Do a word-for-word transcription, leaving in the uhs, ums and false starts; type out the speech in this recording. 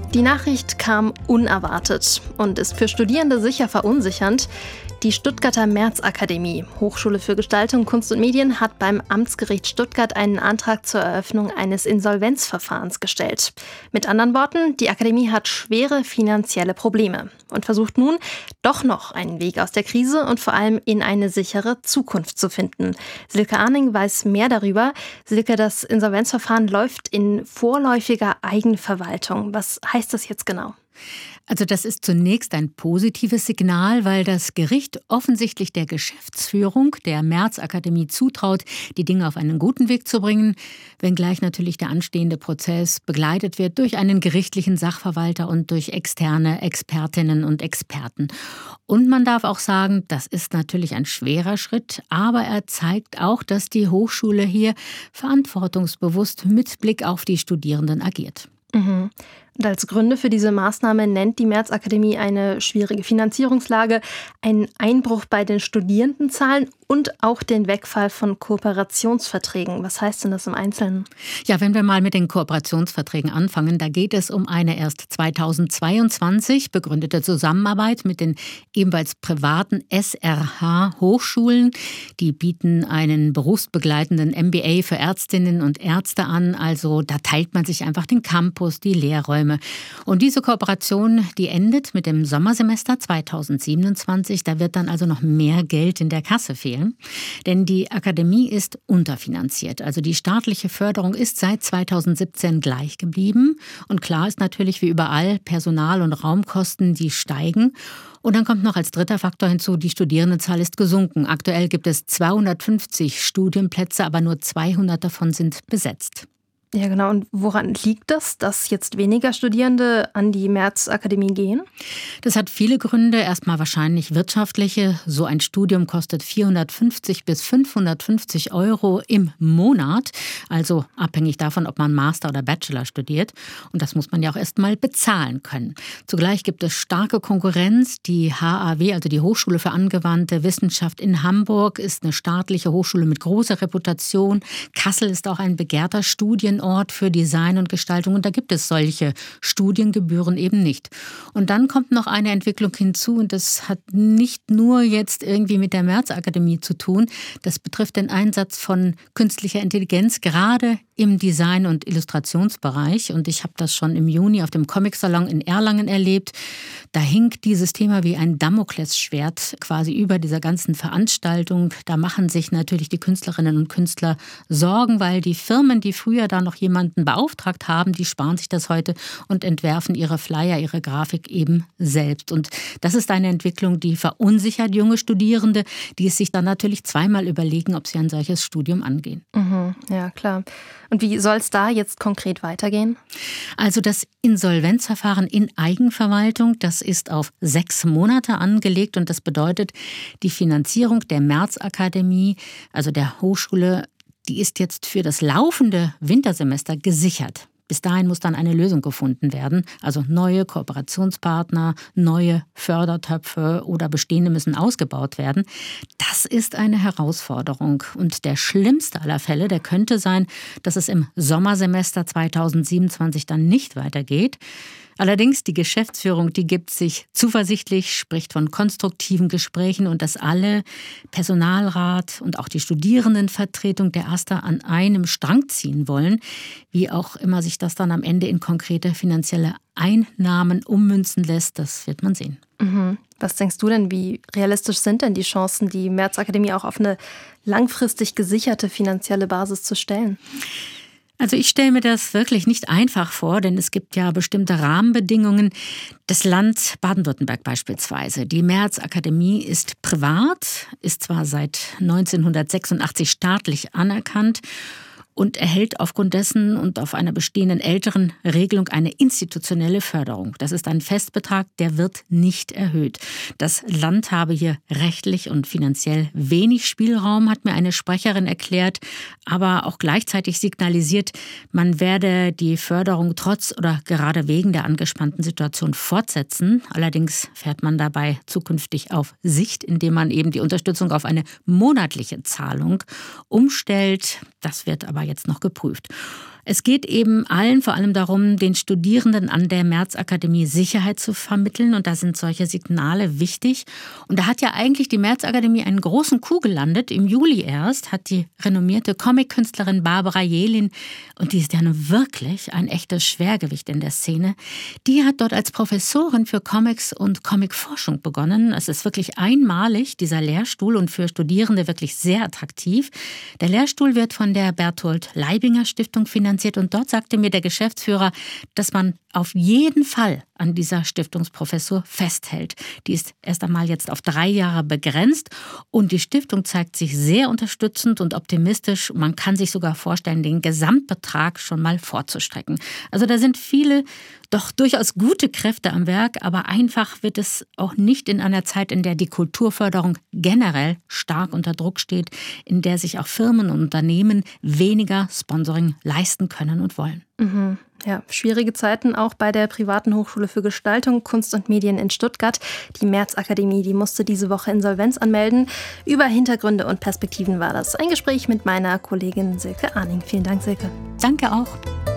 Die Nachricht kam unerwartet und ist für Studierende sicher verunsichernd. Die Stuttgarter März-Akademie, Hochschule für Gestaltung, Kunst und Medien, hat beim Amtsgericht Stuttgart einen Antrag zur Eröffnung eines Insolvenzverfahrens gestellt. Mit anderen Worten, die Akademie hat schwere finanzielle Probleme und versucht nun, doch noch einen Weg aus der Krise und vor allem in eine sichere Zukunft zu finden. Silke Arning weiß mehr darüber. Silke, das Insolvenzverfahren läuft in vorläufiger Eigenverwaltung. Was heißt das jetzt genau? Also das ist zunächst ein positives Signal, weil das Gericht offensichtlich der Geschäftsführung der März-Akademie zutraut, die Dinge auf einen guten Weg zu bringen, wenngleich natürlich der anstehende Prozess begleitet wird durch einen gerichtlichen Sachverwalter und durch externe Expertinnen und Experten. Und man darf auch sagen, das ist natürlich ein schwerer Schritt, aber er zeigt auch, dass die Hochschule hier verantwortungsbewusst mit Blick auf die Studierenden agiert. Mhm. Und als Gründe für diese Maßnahme nennt die März-Akademie eine schwierige Finanzierungslage, einen Einbruch bei den Studierendenzahlen und auch den Wegfall von Kooperationsverträgen. Was heißt denn das im Einzelnen? Ja, wenn wir mal mit den Kooperationsverträgen anfangen, da geht es um eine erst zweitausendzweiundzwanzig begründete Zusammenarbeit mit den ebenfalls privaten S R H-Hochschulen. Die bieten einen berufsbegleitenden M B A für Ärztinnen und Ärzte an. Also da teilt man sich einfach den Campus, die Lehrräume. Und diese Kooperation, die endet mit dem Sommersemester zweitausendsiebenundzwanzig. Da wird dann also noch mehr Geld in der Kasse fehlen. Denn die Akademie ist unterfinanziert. Also die staatliche Förderung ist seit zweitausendsiebzehn gleich geblieben. Und klar ist natürlich wie überall, Personal- und Raumkosten, die steigen. Und dann kommt noch als dritter Faktor hinzu, die Studierendenzahl ist gesunken. Aktuell gibt es zweihundertfünfzig Studienplätze, aber nur zweihundert davon sind besetzt. Ja, genau. Und woran liegt das, dass jetzt weniger Studierende an die März-Akademie gehen? Das hat viele Gründe. Erstmal wahrscheinlich wirtschaftliche. So ein Studium kostet vierhundertfünfzig bis fünfhundertfünfzig Euro im Monat. Also abhängig davon, ob man Master oder Bachelor studiert. Und das muss man ja auch erst mal bezahlen können. Zugleich gibt es starke Konkurrenz. Die H A W, also die Hochschule für angewandte Wissenschaft in Hamburg, ist eine staatliche Hochschule mit großer Reputation. Kassel ist auch ein begehrter Studienort für Design und Gestaltung und da gibt es solche Studiengebühren eben nicht. Und dann kommt noch eine Entwicklung hinzu und das hat nicht nur jetzt irgendwie mit der März-Akademie zu tun, das betrifft den Einsatz von künstlicher Intelligenz, gerade im Design- und Illustrationsbereich und ich habe das schon im Juni auf dem Comic-Salon in Erlangen erlebt. Da hing dieses Thema wie ein Damoklesschwert quasi über dieser ganzen Veranstaltung. Da machen sich natürlich die Künstlerinnen und Künstler Sorgen, weil die Firmen, die früher da noch jemanden beauftragt haben, die sparen sich das heute und entwerfen ihre Flyer, ihre Grafik eben selbst. Und das ist eine Entwicklung, die verunsichert junge Studierende, die es sich dann natürlich zweimal überlegen, ob sie ein solches Studium angehen. Mhm, ja, klar. Und wie soll es da jetzt konkret weitergehen? Also das Insolvenzverfahren in Eigenverwaltung, das ist auf sechs Monate angelegt und das bedeutet, die Finanzierung der März-Akademie, also der Hochschule, die ist jetzt für das laufende Wintersemester gesichert. Bis dahin muss dann eine Lösung gefunden werden. Also neue Kooperationspartner, neue Fördertöpfe oder bestehende müssen ausgebaut werden. Das ist eine Herausforderung. Und der schlimmste aller Fälle, der könnte sein, dass es im Sommersemester zweitausendsiebenundzwanzig dann nicht weitergeht. Allerdings, die Geschäftsführung, die gibt sich zuversichtlich, spricht von konstruktiven Gesprächen und dass alle, Personalrat und auch die Studierendenvertretung der AStA an einem Strang ziehen wollen, wie auch immer sich das dann am Ende in konkrete finanzielle Einnahmen ummünzen lässt, das wird man sehen. Mhm. Was denkst du denn, wie realistisch sind denn die Chancen, die März-Akademie auch auf eine langfristig gesicherte finanzielle Basis zu stellen? Also ich stelle mir das wirklich nicht einfach vor, denn es gibt ja bestimmte Rahmenbedingungen. Das Land Baden-Württemberg beispielsweise. Die März-Akademie ist privat, ist zwar seit neunzehnhundertsechsundachtzig staatlich anerkannt und erhält aufgrund dessen und auf einer bestehenden älteren Regelung eine institutionelle Förderung. Das ist ein Festbetrag, der wird nicht erhöht. Das Land habe hier rechtlich und finanziell wenig Spielraum, hat mir eine Sprecherin erklärt, aber auch gleichzeitig signalisiert, man werde die Förderung trotz oder gerade wegen der angespannten Situation fortsetzen. Allerdings fährt man dabei zukünftig auf Sicht, indem man eben die Unterstützung auf eine monatliche Zahlung umstellt. Das wird aber jetzt noch geprüft. Es geht eben allen vor allem darum, den Studierenden an der März-Akademie Sicherheit zu vermitteln. Und da sind solche Signale wichtig. Und da hat ja eigentlich die März-Akademie einen großen Coup gelandet. Im Juli erst hat die renommierte Comic-Künstlerin Barbara Jelin, und die ist ja nun wirklich ein echtes Schwergewicht in der Szene, die hat dort als Professorin für Comics und Comicforschung begonnen. Es ist wirklich einmalig, dieser Lehrstuhl, und für Studierende wirklich sehr attraktiv. Der Lehrstuhl wird von der Berthold Leibinger Stiftung finanziert. Und dort sagte mir der Geschäftsführer, dass man auf jeden Fall an dieser Stiftungsprofessur festhält. Die ist erst einmal jetzt auf drei Jahre begrenzt und die Stiftung zeigt sich sehr unterstützend und optimistisch. Man kann sich sogar vorstellen, den Gesamtbetrag schon mal vorzustrecken. Also da sind viele doch durchaus gute Kräfte am Werk, aber einfach wird es auch nicht in einer Zeit, in der die Kulturförderung generell stark unter Druck steht, in der sich auch Firmen und Unternehmen weniger Sponsoring leisten können und wollen. Mhm. Ja, schwierige Zeiten auch bei der privaten Hochschule für Gestaltung, Kunst und Medien in Stuttgart. Die März-Akademie, die musste diese Woche Insolvenz anmelden. Über Hintergründe und Perspektiven war das ein Gespräch mit meiner Kollegin Silke Arning. Vielen Dank, Silke. Danke auch.